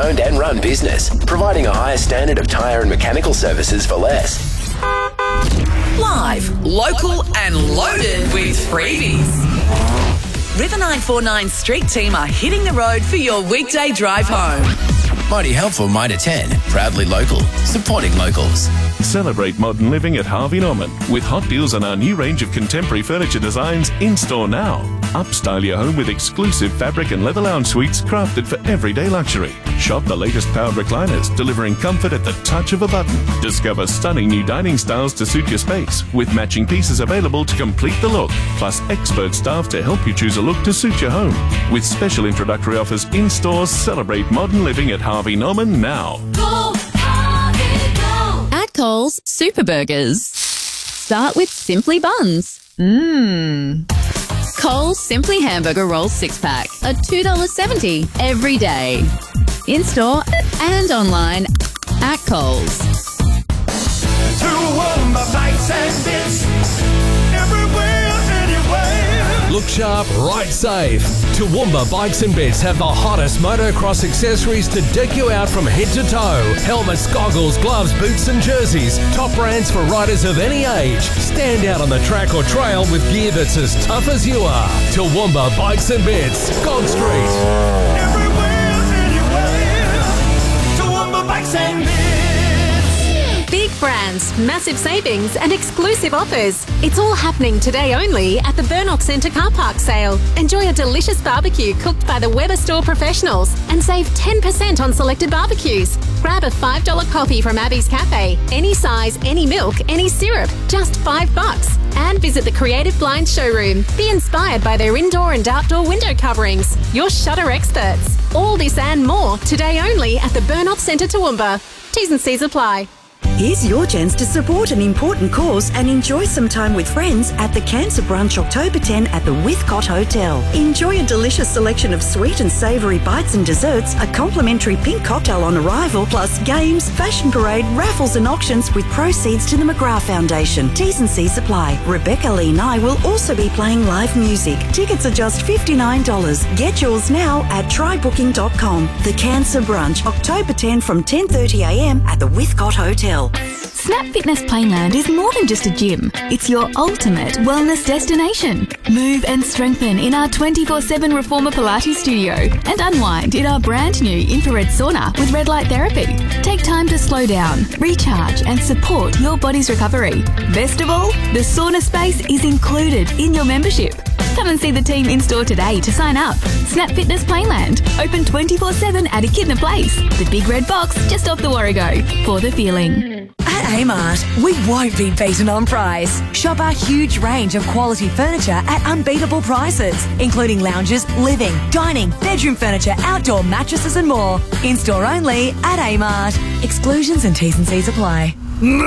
owned and run business, providing a higher standard of tyre and mechanical services for less. Live, local and loaded with freebies. River 949 Street Team are hitting the road for your weekday drive home. Mighty helpful, Mitre 10, proudly local, supporting locals. Celebrate modern living at Harvey Norman with hot deals on our new range of contemporary furniture designs in store now. Upstyle your home with exclusive fabric and leather lounge suites crafted for everyday luxury. Shop the latest powered recliners, delivering comfort at the touch of a button. Discover stunning new dining styles to suit your space, with matching pieces available to complete the look, plus expert staff to help you choose a look to suit your home. With special introductory offers in stores, celebrate modern living at Harvey Norman now. Go, Harvey, go! At Coles, Super Burgers. Start with Simply Buns. Coles Simply Hamburger Rolls 6-pack are $2.70 every day. In-store and online at Coles. Toowoomba Bikes and Bits, everywhere, anywhere. Look sharp, ride safe. Toowoomba Bikes and Bits have the hottest motocross accessories to deck you out from head to toe. Helmets, goggles, gloves, boots and jerseys. Top brands for riders of any age. Stand out on the track or trail with gear that's as tough as you are. Toowoomba Bikes and Bits, Gold Street. Big brands, massive savings and exclusive offers. It's all happening today only at the Burnock Centre car park sale. Enjoy a delicious barbecue cooked by the Weber Store professionals and save 10% on selected barbecues. Grab a $5 coffee from Abby's Cafe. Any size, any milk, any syrup. Just $5. And visit the Creative Blinds showroom. Be inspired by their indoor and outdoor window coverings. Your shutter experts. All this and more today only at the Burnock Centre Toowoomba. T's and C's apply. Here's your chance to support an important cause and enjoy some time with friends at the Cancer Brunch October 10 at the Withcott Hotel. Enjoy a delicious selection of sweet and savoury bites and desserts, a complimentary pink cocktail on arrival, plus games, fashion parade, raffles and auctions with proceeds to the McGrath Foundation. T's and C's apply. Rebecca Lee Nye will also be playing live music. Tickets are just $59. Get yours now at trybooking.com. The Cancer Brunch, October 10 from 10:30am at the Withcott Hotel. Snap Fitness Plainland is more than just a gym. It's your ultimate wellness destination. Move and strengthen in our 24/7 Reformer Pilates studio and unwind in our brand new infrared sauna with red light therapy. Take time to slow down, recharge and support your body's recovery. Best of all, the sauna space is included in your membership. Come and see the team in store today to sign up. Snap Fitness Plainland, open 24/7 at Echidna Place, the big red box just off the Warrego, for the feeling. At Amart, we won't be beaten on price. Shop our huge range of quality furniture at unbeatable prices, including lounges, living, dining, bedroom furniture, outdoor mattresses and more. In-store only at Amart. Exclusions and T's and C's apply.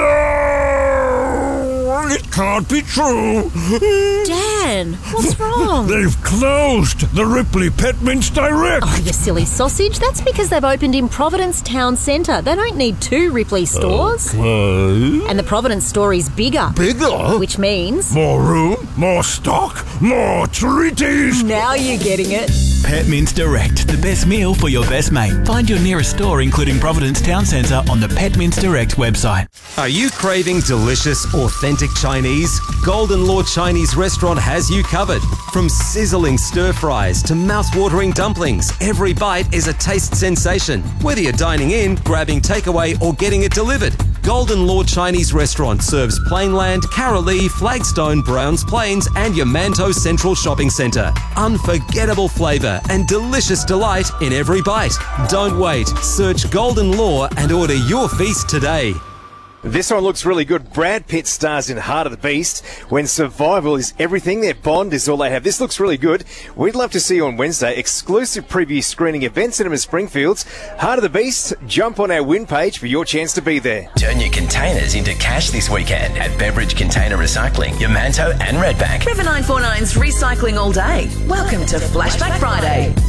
No, it can't be true. Dan, what's wrong? They've closed the Ripley Pet Mints Direct. Oh, you silly sausage. That's because they've opened in Providence Town Centre. They don't need two Ripley stores. Okay. And the Providence store is bigger. Bigger? Which means... more room, more stock, more treaties. Now you're getting it. Pet Mints Direct, the best meal for your best mate. Find your nearest store, including Providence Town Centre, on the Pet Mints Direct website. Are you craving delicious, authentic Chinese? Golden Law Chinese Restaurant has you covered. From sizzling stir fries to mouth-watering dumplings, every bite is a taste sensation. Whether you're dining in, grabbing takeaway or getting it delivered, Golden Law Chinese Restaurant serves Plainland, Carolee, Flagstone, Browns Plains and Yamanto Central Shopping Centre. Unforgettable flavour and delicious delight in every bite. Don't wait. Search Golden Law and order your feast today. This one looks really good. Brad Pitt stars in Heart of the Beast. When survival is everything, their bond is all they have. This looks really good. We'd love to see you on Wednesday. Exclusive preview screening event Cinema Springfields. Heart of the Beast. Jump on our win page for your chance to be there. Turn your containers into cash this weekend at Beveridge Container Recycling, Yamanto and Redback. River 949's recycling all day. Welcome to Flashback Friday.